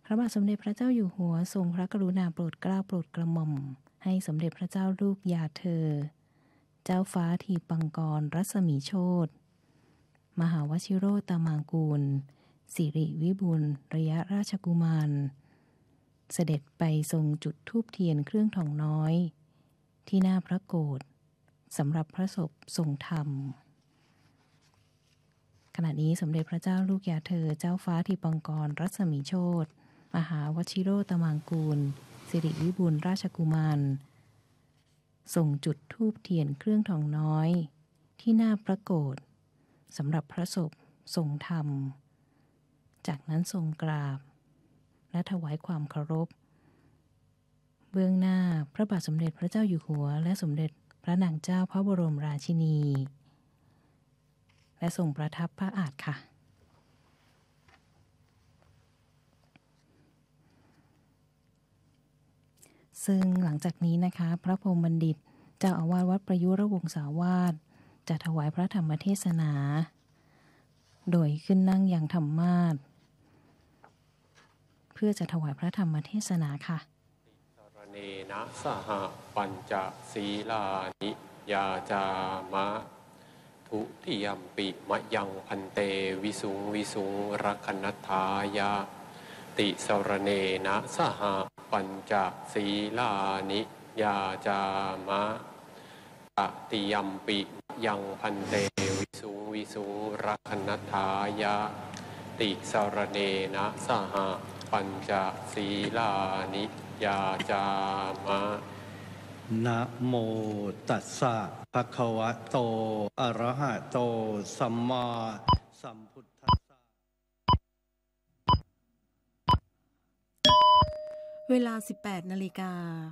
ระบาทสมเด็จพระเจ้าอยู่หัวทรงพระกรุณาโปรดเกล้าโปรดกระหม่อมให้สมเด็จพระเจ้าลูกยาเธอเจ้าฟ้าทีปังกรรัศมีโชติมหาวชิโรตมางกูลสิริวิบูลย์ระยะราชกุมารเสด็จไปทรงจุดธูปเทียนเครื่องทองน้อยที่หน้าพระโกฐสำหรับพระศพทรงธรรมขณะนี้สมเด็จพระเจ้าลูกยาเธอเจ้าฟ้าทีปังกรรัศมีโชติมหาวชิโรตมางกูลสิริวิบูลย์ราชกุมารส่งจุดธูปเทียนเครื่องทองน้อยที่หน้าพระโกฐสำหรับพระศพทรงธรรมจากนั้นทรงกราบและถวายความเคารพเบื้องหน้าพระบาทสมเด็จพระเจ้าอยู่หัวและสมเด็จพระนางเจ้าพระบรมราชินีและทรงประทับพระอาฏค่ะซึ่งหลังจากนี้นะคะพระพรหมบัณฑิตเจ้าอาวาสวัดประยุรวงศาวาสจะถวายพระธรรมเทศนาโดยขึ้นนั่งอย่างธรรมาสน์เพื่อจะถวายพระธรรมเทศนาค่ะสรเนนะสหปัญจศีลานิยาจามะทุติยัมปิมะยังพันเตวิสุงวิสุงรักขณัฏฐายะติสรเนนะสหปัญจศีลานิยาจามะตติยัมปิยังพันเตวิสุงวิสุงรักขณัฏฐายะติสรเนนะสหปัญจศีลานิยาจามะนะโมตัสสะภะคะวะโตอะระหะโตสัมมาสัมพุทธัสสะเวลา 18 นาฬิกา